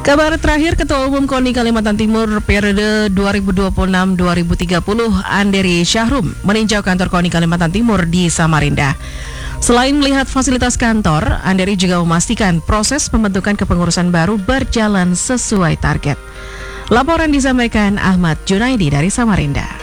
Kabar terakhir, Ketua Umum KONI Kalimantan Timur periode 2026-2030 Anderi Syahrum meninjau kantor KONI Kalimantan Timur di Samarinda. Selain melihat fasilitas kantor, Anderi juga memastikan proses pembentukan kepengurusan baru berjalan sesuai target. Laporan disampaikan Ahmad Junaidi dari Samarinda.